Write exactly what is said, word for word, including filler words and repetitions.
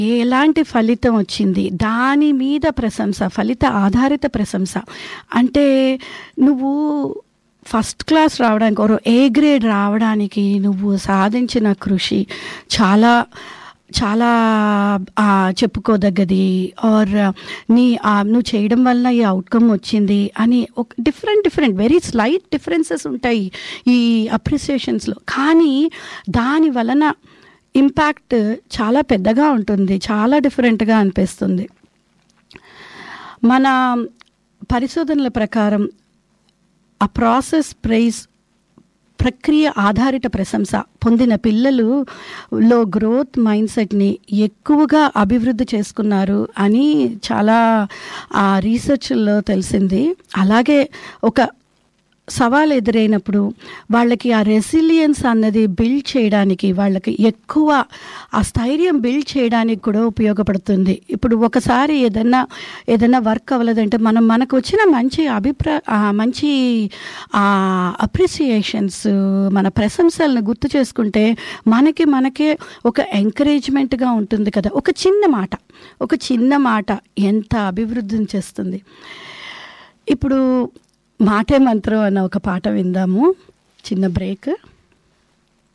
ఎలాంటి ఫలితం వచ్చింది, దాని మీద ప్రశంస, ఫలిత ఆధారిత ప్రశంస. అంటే నువ్వు ఫస్ట్ క్లాస్ రావడానికి, ఒక ఏ గ్రేడ్ రావడానికి నువ్వు సాధించిన కృషి చాలా చాలా చెప్పుకోదగ్గది, ఆర్ నీ నువ్వు చేయడం వల్ల ఈ అవుట్కమ్ వచ్చింది అని ఒక different different very slight differences ఉంటాయి ఈ అప్రిసియేషన్స్లో. కానీ దాని వలన ఇంపాక్ట్ చాలా పెద్దగా ఉంటుంది, చాలా డిఫరెంట్గా అనిపిస్తుంది. మన పరిశోధనల ప్రకారం ఆ ప్రాసెస్ ప్రైజ్, ప్రక్రియ ఆధారిత ప్రశంస పొందిన పిల్లలులో గ్రోత్ మైండ్ సెట్ని ఎక్కువగా అభివృద్ధి చేసుకున్నారు అని చాలా ఆ రీసెర్చ్లో తెలిసింది. అలాగే ఒక సవాల్ ఎదురైనప్పుడు వాళ్ళకి ఆ రెసిలియన్స్ అన్నది బిల్డ్ చేయడానికి, వాళ్ళకి ఎక్కువ ఆ స్థైర్యం బిల్డ్ చేయడానికి కూడా ఉపయోగపడుతుంది. ఇప్పుడు ఒకసారి ఏదన్నా ఏదన్నా వర్క్ అవ్వలేదంటే మనం మనకు వచ్చిన మంచి అభిప్రాయ మంచి అప్రిసియేషన్స్, మన ప్రశంసలను గుర్తు చేసుకుంటే మనకి మనకే ఒక ఎంకరేజ్మెంట్గా ఉంటుంది కదా. ఒక చిన్న మాట ఒక చిన్న మాట ఎంత అభివృద్ధిని చేస్తుంది. ఇప్పుడు మాటే మంత్రం అన్న ఒక పాట విందాము, చిన్న బ్రేక్.